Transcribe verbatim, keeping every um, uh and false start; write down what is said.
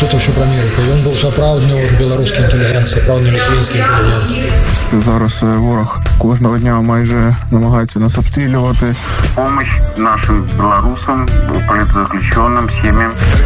гэта ўсё пра Амерыку. Ён быў сапраўдны от беларускі інтэлігент, сапраўдны літвінскі інтэлігент. Зараз ворог кожного дня майже намагається нас обстрілювати. Помощь нашим белорусам, политзаключенным, семьям.